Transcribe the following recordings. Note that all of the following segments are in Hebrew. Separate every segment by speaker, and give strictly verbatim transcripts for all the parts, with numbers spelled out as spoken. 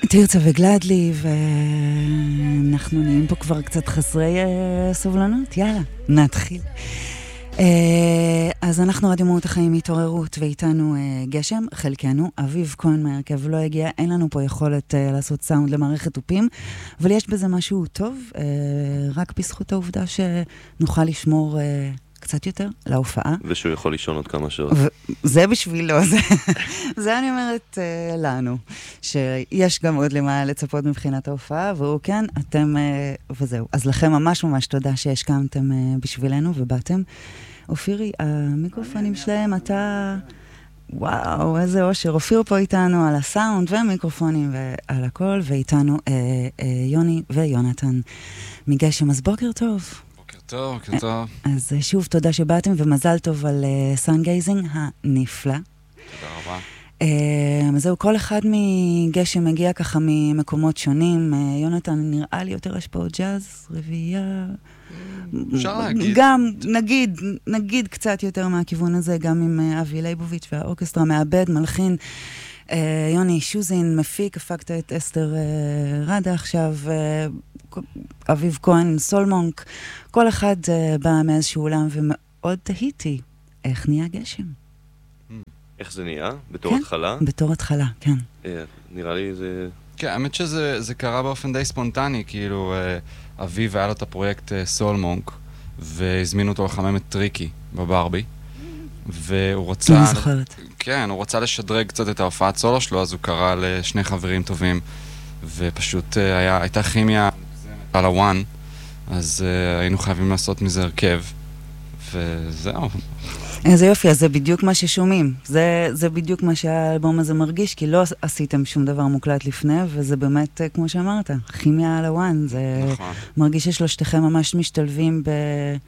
Speaker 1: תרצה וגלדלי, ואנחנו נהיים פה כבר קצת חסרי uh, סובלנות. יאללה, נתחיל. Uh, אז אנחנו רדיו מהות החיים התעוררות, ואיתנו uh, גשם, חלקנו, אביב כהן מהרכב לא הגיע, אין לנו פה יכולת uh, לעשות סאונד למערכת תופים, אבל יש בזה משהו טוב, uh, רק בזכות העובדה שנוכל לשמור... Uh, קצת יותר להופעה.
Speaker 2: ושהוא יכול לישון עוד כמה שעות.
Speaker 1: זה בשבילו, זה, זה אני אומרת uh, לנו, שיש גם עוד למה לצפות מבחינת ההופעה, והוא כן, אתם, uh, וזהו. אז לכם ממש ממש תודה שהשכמתם uh, בשבילנו ובאתם. אופירי, המיקרופונים שלהם, אתה... וואו, איזה אושר. אופיר פה איתנו על הסאונד ומיקרופונים ועל הכל, ואיתנו uh, uh, יוני ויונתן מגשם. אז בוקר טוב.
Speaker 3: טוב, בוקר טוב.
Speaker 1: אז שוב, תודה שבאתם, ומזל טוב על סאנגייזינג הנפלא.
Speaker 3: תודה רבה.
Speaker 1: Uh, זהו, כל אחד מגשם מגיע ככה ממקומות שונים. Uh, יונתן, נראה לי יותר השפעות ג'אז, רביעייה.
Speaker 3: אפשר להגיד.
Speaker 1: גם, נגיד, נגיד קצת יותר מהכיוון הזה, גם עם uh, אבי ליבוביץ' והאורקסטרה מעבד, מלחין. Uh, יוני שוזין, מפיק, הפקת את אסתר uh, רדה עכשיו, uh, אביב כהן, סולמונק, כל אחד uh, בא מאיזשהו עולם, ומאוד תהיתי, איך נהיה גשם?
Speaker 2: איך זה נהיה? בתור
Speaker 1: כן?
Speaker 2: התחלה?
Speaker 1: בתור התחלה, כן.
Speaker 2: Uh, נראה לי זה...
Speaker 3: כן, האמת שזה זה קרה באופן די ספונטני, כאילו uh, אביב היה לו את הפרויקט uh, סולמונק, והזמינו אותו לחמם את טריקי בברבי, והוא רצה...
Speaker 1: אני זוכרת.
Speaker 3: כן, הוא רצה לשדרג קצת את ההופעת סולו שלו, אז הוא קרא לשני חברים טובים, ופשוט היה, הייתה כימיה על הוואן, אז uh, היינו חייבים לעשות מזה הרכב, וזהו.
Speaker 1: איזה יופי, אז זה בדיוק מה ששומעים. זה, זה בדיוק מה שהאלבום הזה מרגיש, כי לא עשיתם שום דבר מוקלט לפני, וזה באמת, כמו שאמרת, כימיה על הוואן. זה
Speaker 3: נכון.
Speaker 1: מרגיש ששלושתכם ממש משתלבים ב...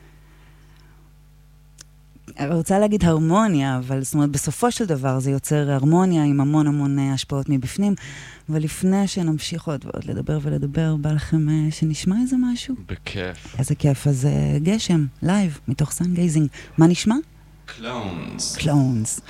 Speaker 1: אני רוצה להגיד הרמוניה, אבל זאת אומרת, בסופו של דבר זה יוצר הרמוניה עם המון המון השפעות מבפנים, ולפני שנמשיך עוד ועוד לדבר ולדבר, בא לכם שנשמע איזה משהו?
Speaker 3: בכיף.
Speaker 1: איזה כיף, אז גשם, לייב, מתוך סאנגייזינג. מה נשמע?
Speaker 3: קלונס.
Speaker 1: קלונס.